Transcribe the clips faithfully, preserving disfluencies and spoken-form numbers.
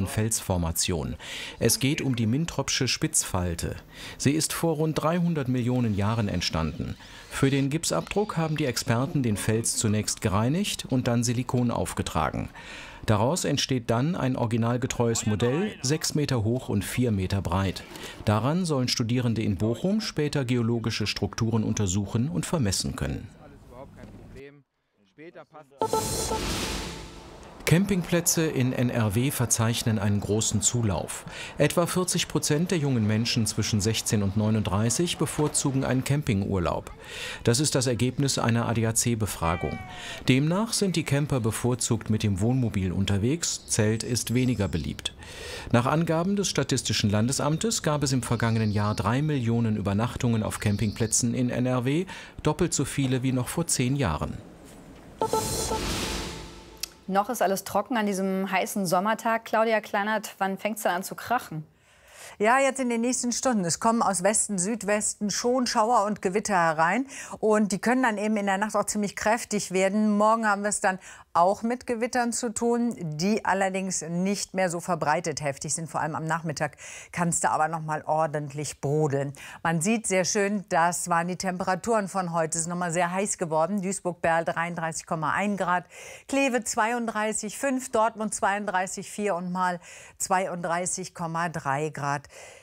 besonderen Felsformation. Es geht um die Mintropsche Spitzfalte. Sie ist vor rund dreihundert Millionen Jahren entstanden. Für den Gipsabdruck haben die Experten den Fels zunächst gereinigt und dann Silikon aufgetragen. Daraus entsteht dann ein originalgetreues Modell, sechs Meter hoch und vier Meter breit. Daran sollen Studierende in Bochum später geologische Strukturen untersuchen und vermessen können. Campingplätze in N R W verzeichnen einen großen Zulauf. Etwa vierzig Prozent der jungen Menschen zwischen sechzehn und neununddreißig bevorzugen einen Campingurlaub. Das ist das Ergebnis einer A D A C-Befragung. Demnach sind die Camper bevorzugt mit dem Wohnmobil unterwegs, Zelt ist weniger beliebt. Nach Angaben des Statistischen Landesamtes gab es im vergangenen Jahr drei Millionen Übernachtungen auf Campingplätzen in N R W, doppelt so viele wie noch vor zehn Jahren. Noch ist alles trocken an diesem heißen Sommertag. Claudia Kleinert, wann fängt es dann an zu krachen? Ja, jetzt in den nächsten Stunden. Es kommen aus Westen, Südwesten schon Schauer und Gewitter herein. Und die können dann eben in der Nacht auch ziemlich kräftig werden. Morgen haben wir es dann auch mit Gewittern zu tun, die allerdings nicht mehr so verbreitet heftig sind. Vor allem am Nachmittag kann es da aber noch mal ordentlich brodeln. Man sieht sehr schön, das waren die Temperaturen von heute. Es ist noch mal sehr heiß geworden. Duisburg-Berl dreiunddreißig Komma eins Grad, Kleve zweiunddreißig Komma fünf, Dortmund zweiunddreißig Komma vier und Marl zweiunddreißig Komma drei Grad.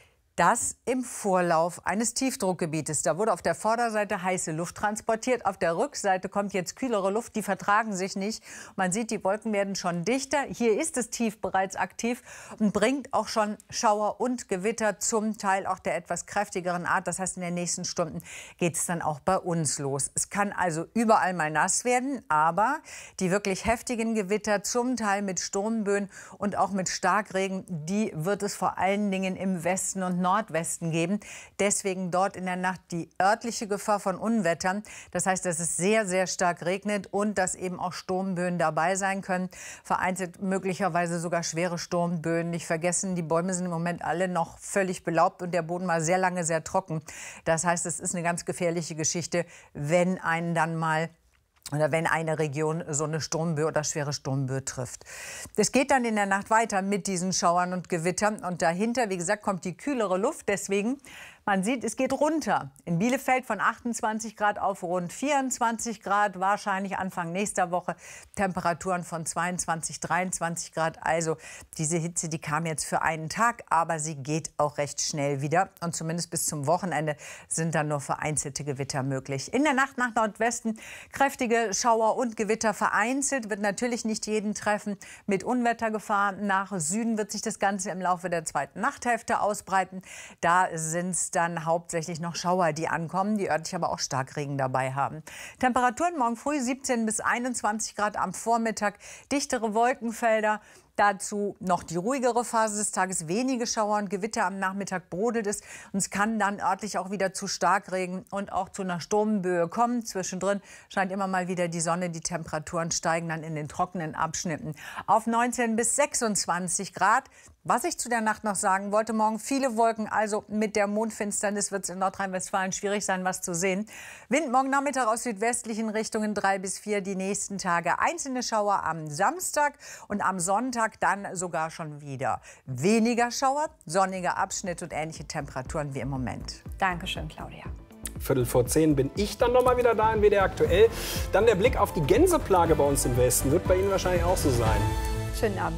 Das im Vorlauf eines Tiefdruckgebietes. Da wurde auf der Vorderseite heiße Luft transportiert. Auf der Rückseite kommt jetzt kühlere Luft. Die vertragen sich nicht. Man sieht, die Wolken werden schon dichter. Hier ist das Tief bereits aktiv und bringt auch schon Schauer und Gewitter, zum Teil auch der etwas kräftigeren Art. Das heißt, in den nächsten Stunden geht es dann auch bei uns los. Es kann also überall mal nass werden, aber die wirklich heftigen Gewitter, zum Teil mit Sturmböen und auch mit Starkregen, die wird es vor allen Dingen im Westen und Nordwesten geben. Deswegen dort in der Nacht die örtliche Gefahr von Unwettern. Das heißt, dass es sehr, sehr stark regnet und dass eben auch Sturmböen dabei sein können. Vereinzelt möglicherweise sogar schwere Sturmböen. Nicht vergessen, die Bäume sind im Moment alle noch völlig belaubt und der Boden war sehr lange sehr trocken. Das heißt, es ist eine ganz gefährliche Geschichte, wenn einen dann mal oder wenn eine Region so eine Sturmböe oder schwere Sturmböe trifft. Es geht dann in der Nacht weiter mit diesen Schauern und Gewittern. Und dahinter, wie gesagt, kommt die kühlere Luft. Deswegen, man sieht, es geht runter. In Bielefeld von achtundzwanzig Grad auf rund vierundzwanzig Grad. Wahrscheinlich Anfang nächster Woche Temperaturen von zweiundzwanzig, dreiundzwanzig Grad. Also diese Hitze, die kam jetzt für einen Tag, aber sie geht auch recht schnell wieder. Und zumindest bis zum Wochenende sind dann nur vereinzelte Gewitter möglich. In der Nacht nach Nordwesten kräftige Schauer und Gewitter vereinzelt. Wird natürlich nicht jeden treffen. Mit Unwettergefahr nach Süden wird sich das Ganze im Laufe der zweiten Nachthälfte ausbreiten. Da sind es dann hauptsächlich noch Schauer, die ankommen, die örtlich aber auch Starkregen dabei haben. Temperaturen morgen früh siebzehn bis einundzwanzig Grad, am Vormittag dichtere Wolkenfelder. Dazu noch die ruhigere Phase des Tages, wenige Schauer und Gewitter. Am Nachmittag brodelt es und es kann dann örtlich auch wieder zu Starkregen und auch zu einer Sturmböe kommen. Zwischendrin scheint immer mal wieder die Sonne. Die Temperaturen steigen dann in den trockenen Abschnitten auf neunzehn bis sechsundzwanzig Grad. Was ich zu der Nacht noch sagen wollte, morgen viele Wolken, also mit der Mondfinsternis wird es in Nordrhein-Westfalen schwierig sein, was zu sehen. Wind morgen Nachmittag aus südwestlichen Richtungen drei bis vier, die nächsten Tage einzelne Schauer am Samstag und am Sonntag dann sogar schon wieder weniger Schauer, sonnige Abschnitte und ähnliche Temperaturen wie im Moment. Dankeschön, Claudia. Viertel vor zehn bin ich dann noch mal wieder da in W D R aktuell. Dann der Blick auf die Gänseplage bei uns im Westen. Wird bei Ihnen wahrscheinlich auch so sein. Schönen Abend.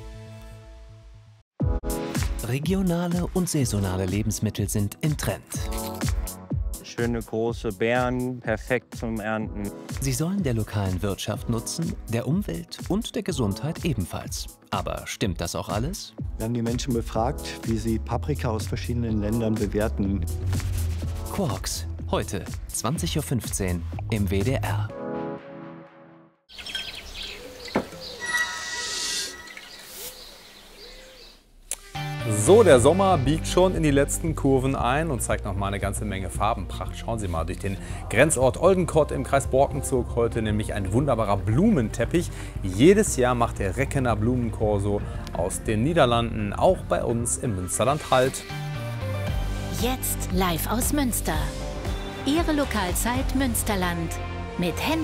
Regionale und saisonale Lebensmittel sind im Trend. Schöne große Beeren, perfekt zum Ernten. Sie sollen der lokalen Wirtschaft nutzen, der Umwelt und der Gesundheit ebenfalls. Aber stimmt das auch alles? Wir haben die Menschen befragt, wie sie Paprika aus verschiedenen Ländern bewerten. Quarks, heute zwanzig Uhr fünfzehn im W D R. So, der Sommer biegt schon in die letzten Kurven ein und zeigt noch mal eine ganze Menge Farbenpracht. Schauen Sie mal durch den Grenzort Oldenkott im Kreis Borkenzug heute nämlich ein wunderbarer Blumenteppich. Jedes Jahr macht der Reckener Blumenkorso aus den Niederlanden auch bei uns im Münsterland Halt. Jetzt live aus Münster. Ihre Lokalzeit Münsterland mit Henry